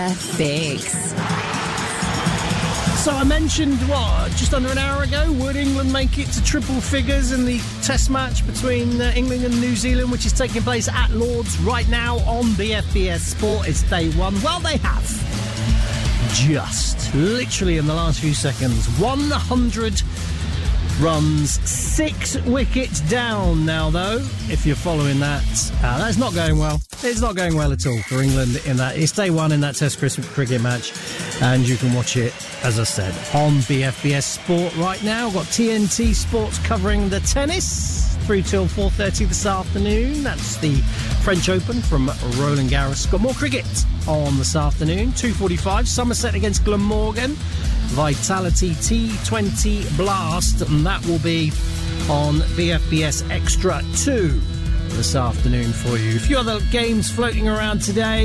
Fix. So I mentioned, just under an hour ago, would England make it to triple figures in the test match between England and New Zealand, which is taking place at Lord's right now on BFBS Sport? It's day one. Well, they have. Just, literally in the last few seconds, 100 runs, 6 wickets down now, though, if you're following that. That's not going well. It's not going well at all for England in that. It's day one in that Test cricket match, and you can watch it, as I said, on BFBS Sport right now. Got TNT Sports covering the tennis through till 4:30 this afternoon. That's the French Open from Roland Garros. Got more cricket on this afternoon. 2:45, Somerset against Glamorgan. Vitality T20 Blast, and that will be on BFBS Extra 2 this afternoon for you. A few other games floating around today.